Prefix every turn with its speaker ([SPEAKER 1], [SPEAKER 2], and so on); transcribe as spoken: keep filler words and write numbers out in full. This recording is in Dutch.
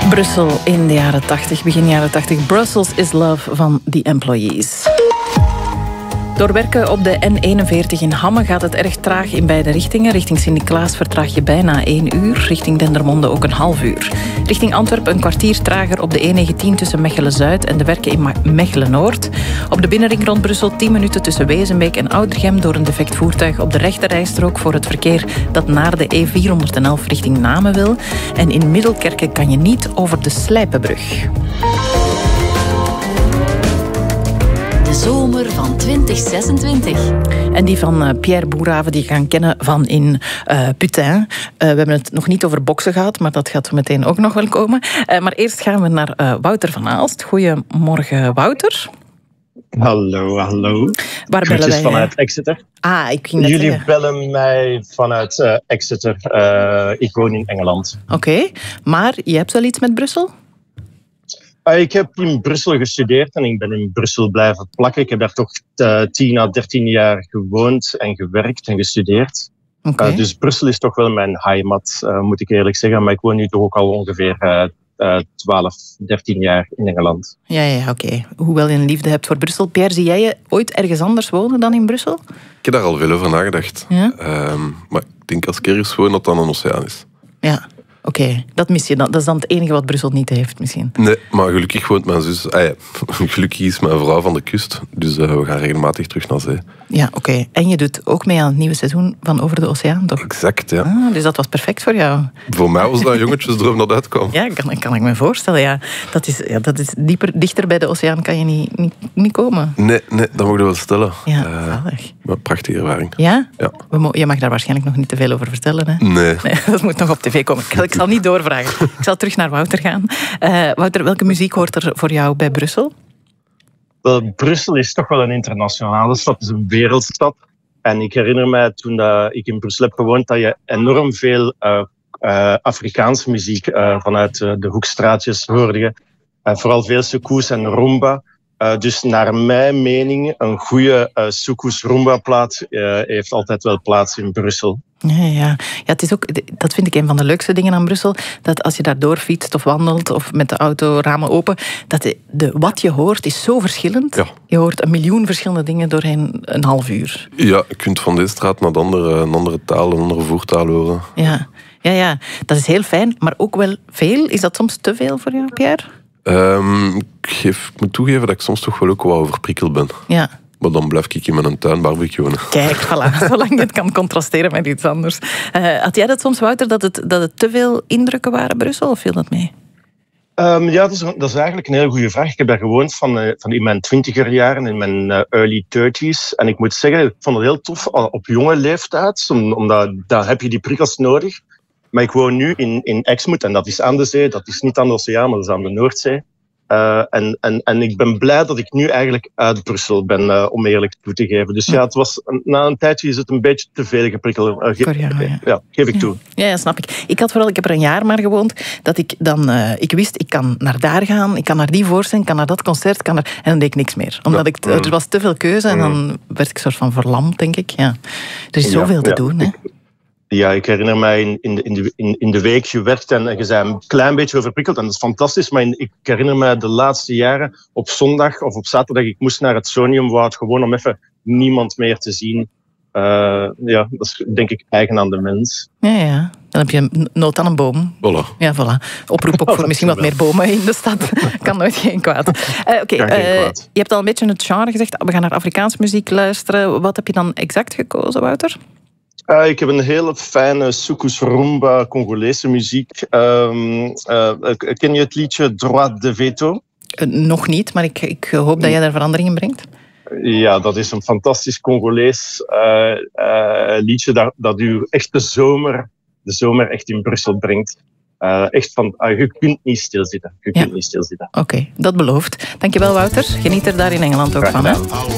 [SPEAKER 1] Brussel in de jaren tachtig, begin jaren tachtig. Brussels is Love van The Employees. Door werken op de N eenenveertig in Hamme gaat het erg traag in beide richtingen. Richting Sint-Niklaas vertraag je bijna één uur. Richting Dendermonde ook een half uur. Richting Antwerpen een kwartier trager op de E negentien tussen Mechelen-Zuid en de werken in Mechelen-Noord. Op de binnenring rond Brussel tien minuten tussen Wezenbeek en Oudergem door een defect voertuig op de rechterrijstrook voor het verkeer dat naar de E vierhonderdelf richting Namen wil. En in Middelkerke kan je niet over de Slijpenbrug.
[SPEAKER 2] De zomer van twintig zesentwintig.
[SPEAKER 1] En die van uh, Pierre Boerhaave, die je gaan kennen van in uh, Putain. Uh, we hebben het nog niet over boksen gehad, maar dat gaat zo meteen ook nog wel komen. Uh, maar eerst gaan we naar uh, Wouter van Aalst. Goedemorgen, Wouter.
[SPEAKER 3] Hallo, hallo.
[SPEAKER 1] Waar bellen wij?
[SPEAKER 3] Vanuit Exeter.
[SPEAKER 1] Ah, ik ging net
[SPEAKER 3] Jullie
[SPEAKER 1] zeggen.
[SPEAKER 3] bellen mij vanuit uh, Exeter. Uh, ik woon in Engeland.
[SPEAKER 1] Oké, okay. Maar je hebt wel iets met Brussel?
[SPEAKER 3] Uh, ik heb in Brussel gestudeerd en ik ben in Brussel blijven plakken. Ik heb daar toch uh, tien à dertien jaar gewoond en gewerkt en gestudeerd.
[SPEAKER 1] Okay.
[SPEAKER 3] Uh, dus Brussel is toch wel mijn heimat, uh, moet ik eerlijk zeggen. Maar ik woon nu toch ook al ongeveer uh, uh, twaalf, dertien jaar in Engeland.
[SPEAKER 1] Ja, ja, oké. Okay. Hoewel je een liefde hebt voor Brussel. Pierre, zie jij je ooit ergens anders wonen dan in Brussel?
[SPEAKER 4] Ik heb daar al veel over nagedacht.
[SPEAKER 1] Ja?
[SPEAKER 4] Um, maar ik denk als ik ergens woon dat dan een oceaan is.
[SPEAKER 1] Ja. Oké, okay, dat mis je dan. Dat is dan het enige wat Brussel niet heeft, misschien.
[SPEAKER 4] Nee, maar gelukkig woont mijn zus... Ah ja, gelukkig is mijn vrouw van de kust. Dus uh, we gaan regelmatig terug naar zee.
[SPEAKER 1] Ja, oké. Okay. En je doet ook mee aan het nieuwe seizoen van Over de Oceaan, toch?
[SPEAKER 4] Exact, ja.
[SPEAKER 1] Ah, dus dat was perfect voor jou.
[SPEAKER 4] Voor mij was dat een jongetjesdroom dat uitkwam.
[SPEAKER 1] Ja, kan, kan ik me voorstellen, ja. Dat is, ja, dat is dieper, dichter bij de oceaan kan je niet, niet, niet komen.
[SPEAKER 4] Nee, nee, dat mag je wel stellen.
[SPEAKER 1] Ja,
[SPEAKER 4] uh,
[SPEAKER 1] zalig.
[SPEAKER 4] Maar prachtige ervaring.
[SPEAKER 1] Ja?
[SPEAKER 4] Ja.
[SPEAKER 1] We mo- je mag daar waarschijnlijk nog niet te veel over vertellen, hè?
[SPEAKER 4] Nee.
[SPEAKER 1] nee dat moet nog op tv komen. Ik, ik zal niet doorvragen. Ik zal terug naar Wouter gaan. Uh, Wouter, welke muziek hoort er voor jou bij Brussel?
[SPEAKER 3] Wel, Brussel is toch wel een internationale stad. Het is een wereldstad. En ik herinner mij toen dat ik in Brussel heb gewoond, dat je enorm veel uh, uh, Afrikaanse muziek uh, vanuit uh, de hoekstraatjes hoorde je. Uh, vooral veel soukous en rumba. Uh, dus naar mijn mening, een goede uh, soukous rumba plaat uh, heeft altijd wel plaats in Brussel.
[SPEAKER 1] Ja, ja. ja het is ook, dat vind ik een van de leukste dingen aan Brussel. Dat als je daardoor fietst of wandelt of met de auto ramen open, dat de, de, wat je hoort is zo verschillend.
[SPEAKER 4] Ja.
[SPEAKER 1] Je hoort een miljoen verschillende dingen doorheen een half uur.
[SPEAKER 4] Ja, je kunt van deze straat naar de andere, een andere taal, een andere voertaal horen.
[SPEAKER 1] Ja. ja, ja, dat is heel fijn, maar ook wel veel. Is dat soms te veel voor jou, Pierre?
[SPEAKER 4] Um, ik, geef, ik moet toegeven dat ik soms toch wel ook wat overprikkeld ben.
[SPEAKER 1] Ja.
[SPEAKER 4] Maar dan blijf ik in mijn tuin barbecuen.
[SPEAKER 1] Kijk, voilà. Zolang je het kan contrasteren met iets anders. Uh, had jij dat soms, Wouter, dat het, dat het te veel indrukken waren, Brussel? Of viel dat mee?
[SPEAKER 3] Um, ja, dat is, dat is eigenlijk een heel goede vraag. Ik heb daar gewoond van, uh, van in mijn twintiger jaren, in mijn uh, early derti's. En ik moet zeggen, ik vond het heel tof op jonge leeftijd, om, omdat daar heb je die prikkels nodig. Maar ik woon nu in, in Exmouth en dat is aan de zee. Dat is niet aan de oceaan, maar dat is aan de Noordzee. Uh, en, en, en ik ben blij dat ik nu eigenlijk uit Brussel ben, uh, om eerlijk toe te geven. Dus ja, het was, na een tijdje is het een beetje te veel geprikkeld. Uh, ge-
[SPEAKER 1] Voor jou, ja.
[SPEAKER 3] ja, geef ik toe.
[SPEAKER 1] Ja, ja, snap ik. Ik had vooral, ik heb er een jaar maar gewoond, dat ik dan, uh, ik wist, ik kan naar daar gaan, ik kan naar die voorstelling, ik kan naar dat concert, ik kan naar, en dan deed ik niks meer. Omdat ik, er was te veel keuze en dan werd ik soort van verlamd, denk ik. Ja. Er is zoveel ja, te ja. doen, hè.
[SPEAKER 3] Ja, ik herinner mij in, in, de, in, de, in, in de week gewerkt en je zei een klein beetje overprikkeld en dat is fantastisch, maar in, ik herinner mij de laatste jaren op zondag of op zaterdag, ik moest naar het Soniumwoud gewoon om even niemand meer te zien. Uh, ja, dat is denk ik eigen aan de mens.
[SPEAKER 1] Ja, ja. Dan heb je nood aan een boom.
[SPEAKER 4] Voilà.
[SPEAKER 1] Ja, voilà. Oproep ook voor misschien wat meer bomen in de stad. Kan nooit geen kwaad. Uh, Oké, okay, uh, je hebt al een beetje het genre gezegd, we gaan naar Afrikaanse muziek luisteren. Wat heb je dan exact gekozen, Wouter?
[SPEAKER 3] Uh, ik heb een hele fijne soukous rumba Congolese muziek. Um, uh, ken je het liedje Droit de Veto?
[SPEAKER 1] Uh, nog niet, maar ik, ik hoop dat jij daar verandering in brengt.
[SPEAKER 3] Ja, dat is een fantastisch Congolees uh, uh, liedje dat, dat u echt de zomer, de zomer echt in Brussel brengt. Uh, echt van, uh, je kunt niet stilzitten. Je kunt ja. niet stilzitten.
[SPEAKER 1] Oké, okay, dat belooft. Dankjewel, Wouter. Geniet er daar in Engeland ook van, hè?